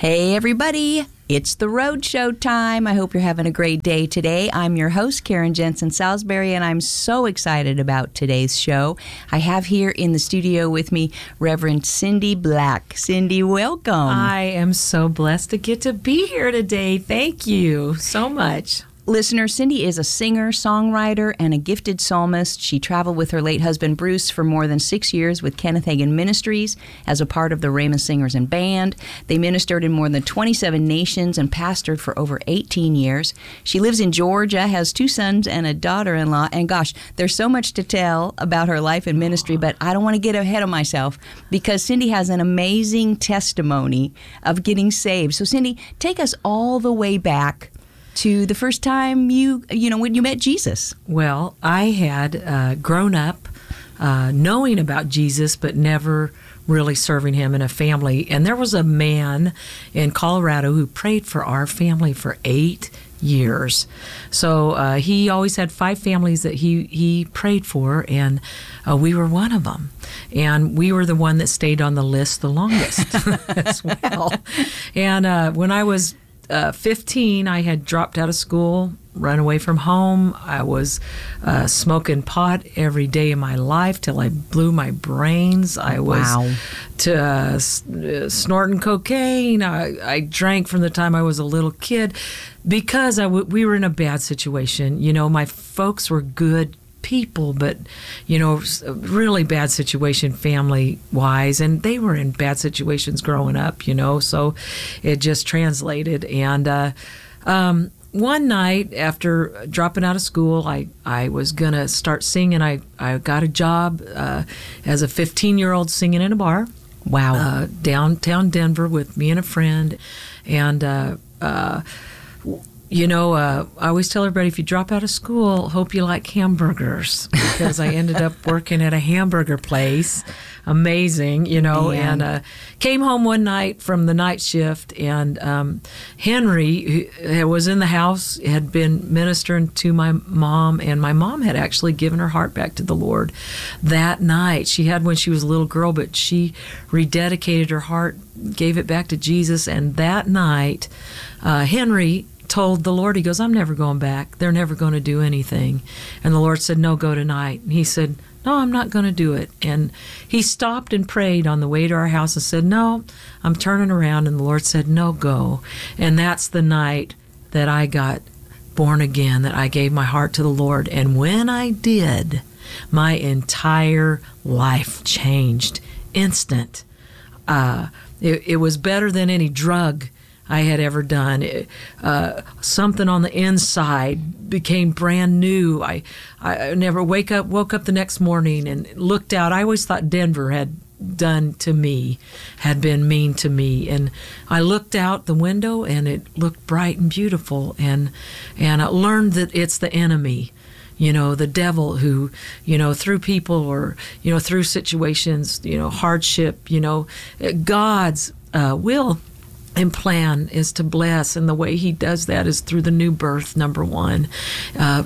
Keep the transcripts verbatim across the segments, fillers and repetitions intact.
Hey, everybody. It's the road show time. I hope you're having a great day today. I'm your host, Karen Jensen Salisbury, and I'm so excited about today's show. I have here in the studio with me Reverend Cindy Black. Cindy, welcome. I am so blessed to get to be here today. Thank you so much. Listener, Cindy is a singer, songwriter, and a gifted psalmist. She traveled with her late husband, Bruce, for more than six years with Kenneth Hagin Ministries as a part of the Rhema Singers and Band. They ministered in more than twenty-seven nations and pastored for over eighteen years. She lives in Georgia, has two sons and a daughter-in-law, and gosh, there's so much to tell about her life and ministry, but I don't want to get ahead of myself because Cindy has an amazing testimony of getting saved. So, Cindy, take us all the way back to the first time you, you know, when you met Jesus. Well, I had uh, grown up uh, knowing about Jesus, but never really serving him in a family. And there was a man in Colorado who prayed for our family for eight years. So uh, he always had five families that he, he prayed for, and uh, we were one of them. And we were the one that stayed on the list the longest as well. And uh, when I was Uh, fifteen, I had dropped out of school, run away from home. I was uh, smoking pot every day of my life till I blew my brains. I was Wow. to uh, s- uh, snorting cocaine. I, I drank from the time I was a little kid because I w- we were in a bad situation. You know, my folks were good people, but, you know, really bad situation family-wise, and they were in bad situations growing up, you know, so it just translated. And uh, um, one night after dropping out of school, I, I was going to start singing. I, I got a job uh, as a fifteen-year-old singing in a bar. Wow. Uh, downtown Denver with me and a friend, and uh, uh, You know, uh, I always tell everybody, if you drop out of school, hope you like hamburgers, because I ended up working at a hamburger place. Amazing, you know, Man. and uh, came home one night from the night shift, and um, Henry, who was in the house, had been ministering to my mom, and my mom had actually given her heart back to the Lord that night. She had when she was a little girl, but she rededicated her heart, gave it back to Jesus, and that night, uh, Henry told the Lord, he goes, I'm never going back. They're never going to do anything. And the Lord said, no, go tonight. And he said, no, I'm not going to do it. And he stopped and prayed on the way to our house and said, no, I'm turning around. And the Lord said, no, go. And that's the night that I got born again, that I gave my heart to the Lord. And when I did, my entire life changed. Instant. Uh, it, it was better than any drug I had ever done. It, uh, something on the inside became brand new. I, I never wake up, woke up the next morning and looked out. I always thought Denver had done to me, had been mean to me. And I looked out the window and it looked bright and beautiful. And, and I learned that it's the enemy, you know, the devil who, you know, through people or, you know, through situations, you know, hardship, you know, God's uh, will and plan is to bless, and the way he does that is through the new birth, number one. Uh,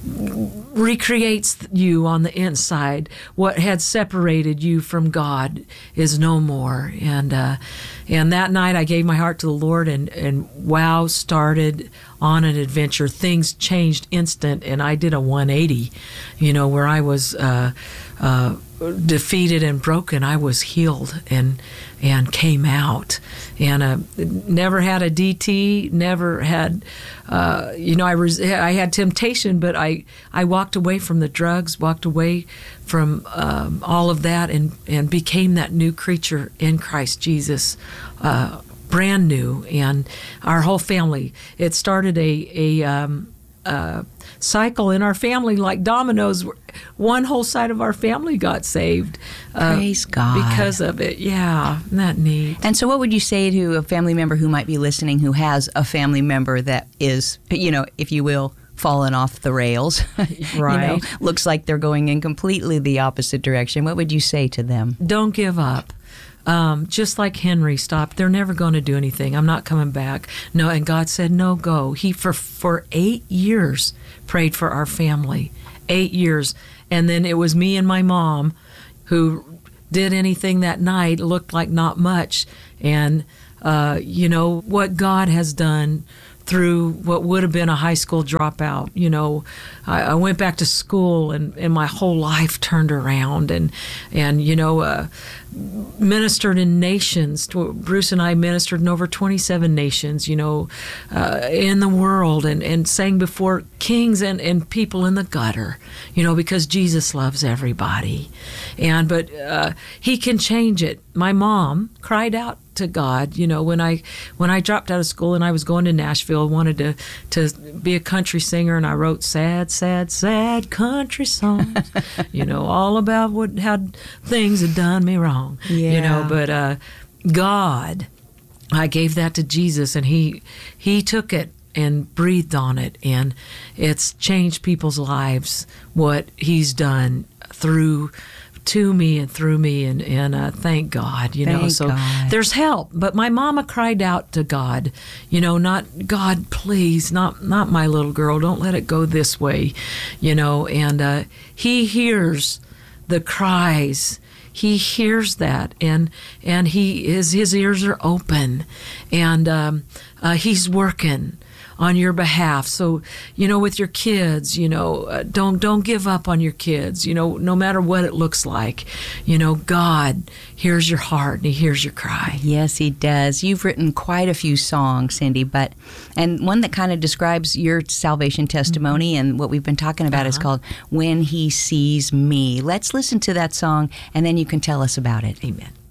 recreates you on the inside. What had separated you from God is no more. And uh, and that night I gave my heart to the Lord, and, and wow, started on an adventure. Things changed instant, and I did a one eighty, you know, where I was uh, uh, defeated and broken. I was healed and and came out, and uh, never had a D T, never had, uh, you know, I, res- I had temptation, but I, I walked away from the drugs, walked away from um, all of that, and, and became that new creature in Christ Jesus, uh, brand new. And our whole family, it started a, a um, uh, cycle in our family like dominoes. One whole side of our family got saved. Uh, Praise God. Because of it. Yeah, isn't that neat? And so what would you say to a family member who might be listening who has a family member that is, you know, if you will, fallen off the rails? Right. You know, looks like they're going in completely the opposite direction. What would you say to them? Don't give up. Um, just like Henry stopped, they're never going to do anything. I'm not coming back. No, and God said, no, go. He, for, for eight years, prayed for our family. Eight years. And then it was me and my mom who did anything that night. It looked like not much. And, uh, you know, what God has done through what would have been a high school dropout. You know, I, I went back to school, and, and my whole life turned around, and, and you know, uh, ministered in nations. Bruce and I ministered in over twenty-seven nations, you know, uh, in the world, and, and sang before kings and, and people in the gutter, you know, because Jesus loves everybody. And, but uh, he can change it. My mom cried out to God, you know, when I when I dropped out of school and I was going to Nashville, wanted to to be a country singer, and I wrote sad, sad, sad country songs, you know, all about what how things had done me wrong, yeah. you know. But uh, God, I gave that to Jesus, and he he took it and breathed on it, and it's changed people's lives. What he's done through. to me and through me, and, and uh, thank God, you thank know, so God. There's help. But my mama cried out to God, you know, not, God, please, not not my little girl, don't let it go this way, you know, and uh, he hears the cries. He hears that, and and he his, his ears are open, and um, uh, he's working on your behalf. So, you know, with your kids, you know, uh, don't don't give up on your kids, you know, no matter what it looks like. You know, God hears your heart, and he hears your cry. Yes, he does. You've written quite a few songs, Cindy, but and one that kind of describes your salvation testimony, mm-hmm. and what we've been talking about uh-huh. is called When He Sees Me. Let's listen to that song, and then you can tell us about it. Amen.